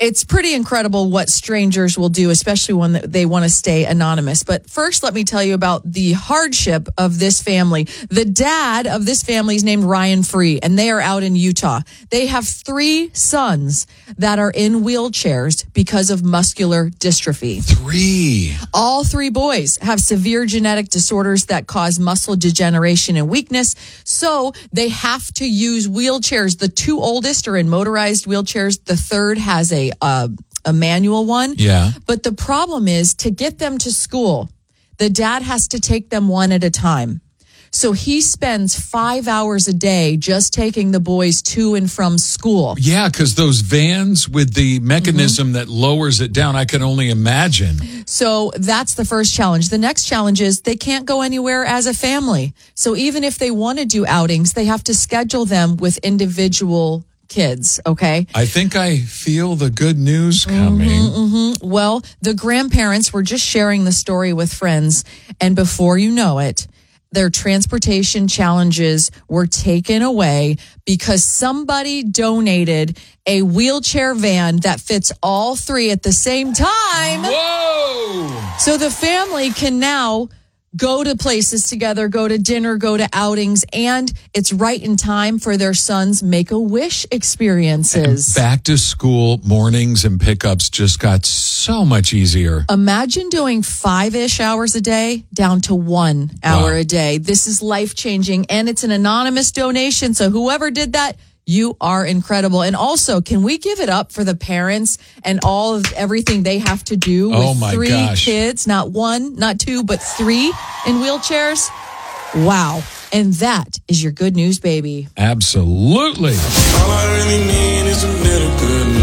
It's pretty incredible what strangers will do, especially when they want to stay anonymous. But first, let me tell you about the hardship of this family. The dad of this family is named Ryan Free, and they are out in Utah. They have 3 sons that are in wheelchairs because of muscular dystrophy. 3. All 3 boys have severe genetic disorders that cause muscle degeneration and weakness, so they have to use wheelchairs. The 2 oldest are in motorized wheelchairs. The third has a manual one. Yeah. But the problem is to get them to school, the dad has to take them one at a time. So he spends 5 hours a day just taking the boys to and from school. Yeah, because those vans with the mechanism that lowers it down, I can only imagine. So that's the first challenge. The next challenge is they can't go anywhere as a family. So even if they want to do outings, they have to schedule them with individual kids, okay? I think I feel the good news coming. Well, the grandparents were just sharing the story with friends, and before you know it, their transportation challenges were taken away because somebody donated a wheelchair van that fits all 3 at the same time. Whoa! So the family can now go to places together, go to dinner, go to outings, and it's right in time for their sons' Make-A-Wish experiences. Back to school mornings and pickups just got so much easier. Imagine doing 5-ish hours a day down to 1 hour a day. This is life-changing, and it's an anonymous donation, so whoever did that, you are incredible. And also, can we give it up for the parents and everything they have to do with 3 kids, not 1, not 2, but 3 in wheelchairs? Wow. And that is your good news, baby. Absolutely. All I really need is a little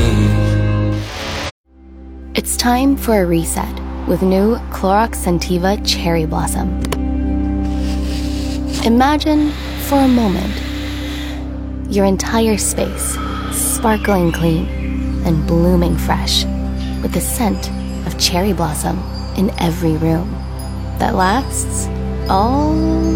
good news. It's time for a reset with new Clorox Scentiva Cherry Blossom. Imagine for a moment your entire space sparkling clean and blooming fresh with the scent of cherry blossom in every room that lasts all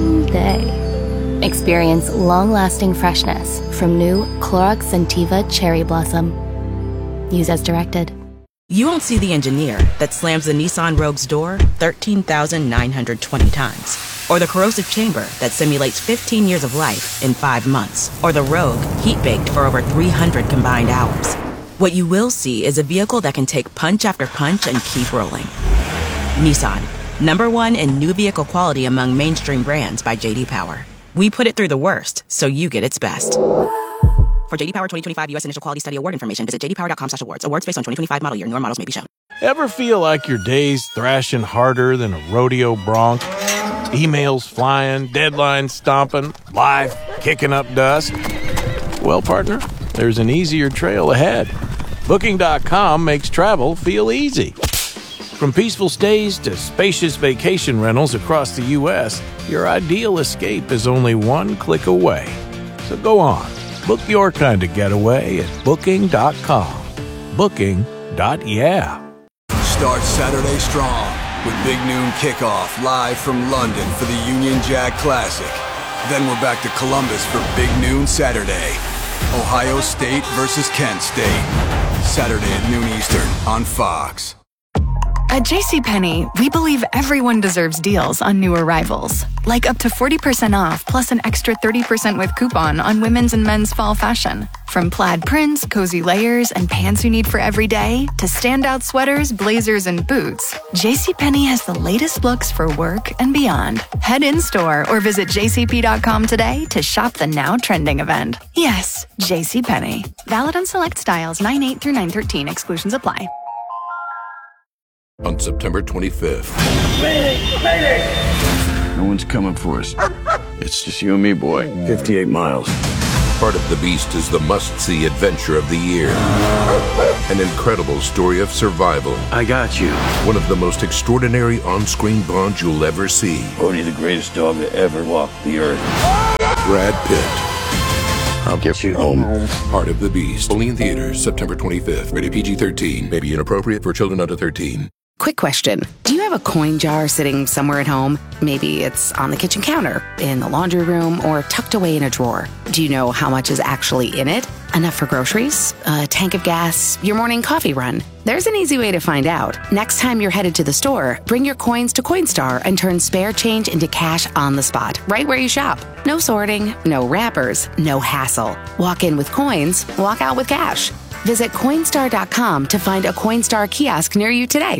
day. Experience long-lasting freshness from new Clorox Scentiva Cherry Blossom. Use as directed. You won't see the engineer that slams the Nissan Rogue's door 13,920 times. Or the corrosive chamber that simulates 15 years of life in 5 months. Or the Rogue heat-baked for over 300 combined hours. What you will see is a vehicle that can take punch after punch and keep rolling. Nissan, #1 in new vehicle quality among mainstream brands by J.D. Power. We put it through the worst, so you get its best. For J.D. Power 2025 U.S. Initial Quality Study Award information, visit jdpower.com/awards. Awards based on 2025 model year. Newer models may be shown. Ever feel like your day's thrashing harder than a rodeo bronc? Emails flying, deadlines stomping, life kicking up dust? Well, partner, there's an easier trail ahead. Booking.com makes travel feel easy. From peaceful stays to spacious vacation rentals across the U.S., your ideal escape is only one click away. So go on. Book your kind of getaway at Booking.com. Booking.yeah. Start Saturday strong with Big Noon Kickoff live from London for the Union Jack Classic. Then we're back to Columbus for Big Noon Saturday. Ohio State versus Kent State. Saturday at noon Eastern on Fox. At JCPenney, we believe everyone deserves deals on new arrivals. Like up to 40% off plus an extra 30% with coupon on women's and men's fall fashion. From plaid prints, cozy layers, and pants you need for every day, to standout sweaters, blazers, and boots, JCPenney has the latest looks for work and beyond. Head in-store or visit jcp.com today to shop the now trending event. Yes, JCPenney. Valid on select styles 9/8 through 9/13. Exclusions apply. On September 25th. No one's coming for us. It's just you and me, boy. 58 miles. Heart of the Beast is the must-see adventure of the year. An incredible story of survival. I got you. One of the most extraordinary on-screen bonds you'll ever see. Bodhi, the greatest dog that ever walked the earth. Brad Pitt. I'll get you home. Heart of the Beast. Only in theaters September 25th. Rated PG-13. May be inappropriate for children under 13. Quick question. Do you have a coin jar sitting somewhere at home? Maybe it's on the kitchen counter, in the laundry room, or tucked away in a drawer. Do you know how much is actually in it? Enough for groceries? A tank of gas? Your morning coffee run? There's an easy way to find out. Next time you're headed to the store, bring your coins to Coinstar and turn spare change into cash on the spot, right where you shop. No sorting, no wrappers, no hassle. Walk in with coins, walk out with cash. Visit Coinstar.com to find a Coinstar kiosk near you today.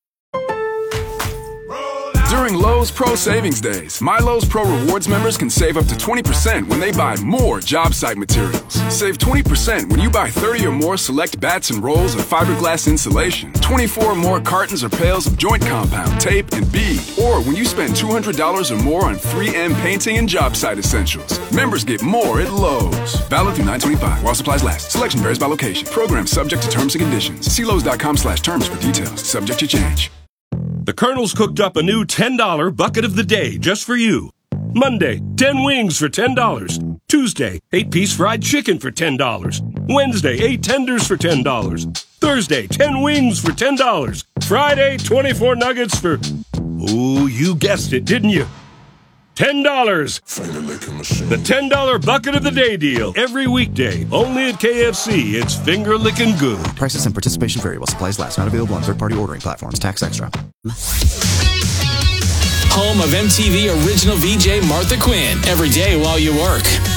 During Lowe's Pro Savings Days, My Lowe's Pro Rewards members can save up to 20% when they buy more job site materials. Save 20% when you buy 30 or more select bats and rolls of fiberglass insulation, 24 or more cartons or pails of joint compound, tape, and bead, or when you spend $200 or more on 3M painting and job site essentials. Members get more at Lowe's. Valid through 9/25 while supplies last. Selection varies by location. Program subject to terms and conditions. See Lowe's.com/terms for details. Subject to change. The Colonel's cooked up a new $10 bucket of the day just for you. Monday, 10 wings for $10. Tuesday, 8-piece fried chicken for $10. Wednesday, 8 tenders for $10. Thursday, 10 wings for $10. Friday, 24 nuggets for... Oh, you guessed it, didn't you? $10. The $10 bucket of the day deal. Every weekday. Only at KFC. It's finger licking good. Prices and participation vary while supplies last. Not available on third-party ordering platforms. Tax extra. Home of MTV original VJ Martha Quinn. Every day while you work.